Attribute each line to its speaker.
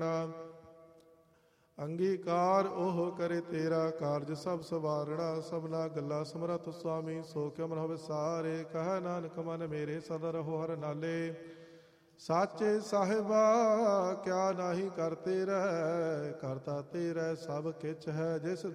Speaker 1: ਅੰਗੀਕਾਰ ਉਹ ਕਰੇ ਤੇਰਾ ਕਾਰਜ ਸਭ ਸਵਾਰਣਾ। ਸਭਨਾ ਗੱਲਾਂ ਸਮਰੱਥ ਸੁਆਮੀ ਸੋ ਕਿਉ ਮਨ ਹੋਵੇ ਸਾਰੇ। ਕਹਿ ਨਾਨਕ ਮਨ ਮੇਰੇ ਸਦਾ ਰਹੋ ਹਰ ਨਾਲੇ। ਸਾਚੇ ਸਾਹਿਬਾ ਕਿਆ ਨਾਹੀ ਕਰ ਤੇਰਾ ਕਰਤਾ ਤੇਰਾ ਸਭ ਕਿਛ ਹੈ। ਜਿਸ